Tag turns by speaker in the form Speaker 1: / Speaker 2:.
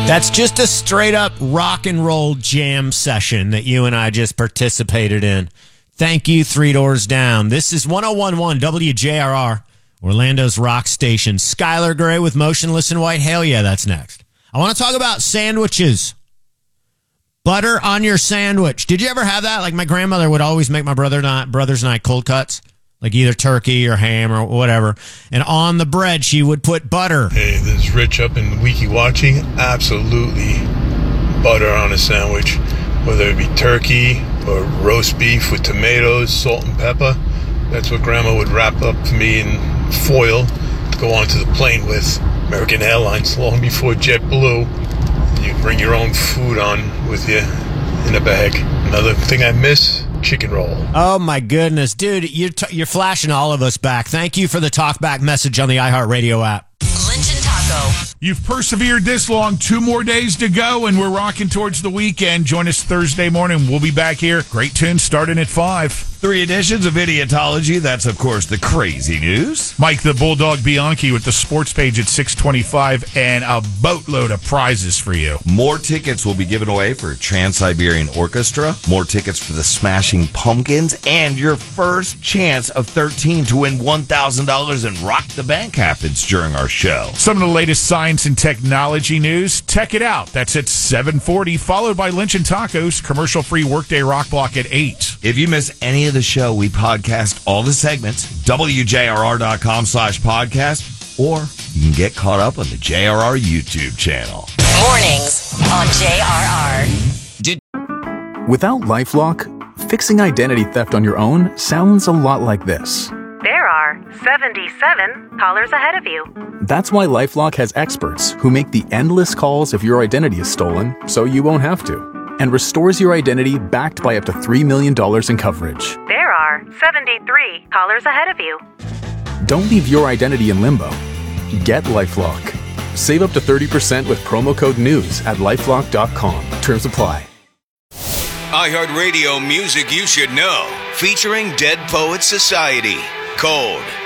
Speaker 1: That's just a straight-up rock and roll jam session that you and I just participated in. Thank you, Three Doors Down. This is 101.1 WJRR, Orlando's rock station. Skylar Gray with Motionless in White. Hell yeah, that's next. I want to talk about sandwiches. Butter on your sandwich. Did you ever have that? Like, my grandmother would always make my brothers and I cold cuts, like either turkey or ham or whatever. And on the bread, she would put butter.
Speaker 2: Hey, this is Rich up in Weeki Wachee. Absolutely butter on a sandwich, whether it be turkey or roast beef with tomatoes, salt and pepper. That's what Grandma would wrap up for me in foil to go onto the plane with. American Airlines, long before JetBlue. You bring your own food on with you in a bag. Another thing I miss, chicken roll.
Speaker 1: Oh, my goodness. Dude, you're flashing all of us back. Thank you for the talkback message on the iHeartRadio app.
Speaker 3: Lynch and Taco.
Speaker 4: You've persevered this long. 2 more days to go, and we're rocking towards the weekend. Join us Thursday morning. We'll be back here. Great tunes starting at 5.
Speaker 5: 3 editions of Idiotology. That's, of course, the crazy news.
Speaker 4: Mike the Bulldog Bianchi with the sports page at 6:25 and a boatload of prizes for you.
Speaker 5: More tickets will be given away for Trans-Siberian Orchestra, more tickets for the Smashing Pumpkins, and your first chance of 13 to win $1,000 in Rock the Bank happens during our show.
Speaker 4: Some of the latest science and technology news. Tech It Out. That's at 7:40, followed by Lynch and Tacos, commercial-free Workday Rock Block at 8.
Speaker 5: If you miss any of the show, we podcast all the segments, WJRR.com/podcast, or you can get caught up on the JRR YouTube channel.
Speaker 3: Mornings on JRR.
Speaker 6: Without LifeLock, fixing identity theft on your own sounds a lot like this.
Speaker 7: There are 77 callers ahead of you.
Speaker 6: That's why LifeLock has experts who make the endless calls if your identity is stolen, so you won't have to, and restores your identity backed by up to $3 million in coverage.
Speaker 7: There are 73 callers ahead of you.
Speaker 6: Don't leave your identity in limbo. Get LifeLock. Save up to 30% with promo code NEWS at LifeLock.com. Terms apply.
Speaker 8: iHeartRadio music you should know, featuring Dead Poets Society, Cold,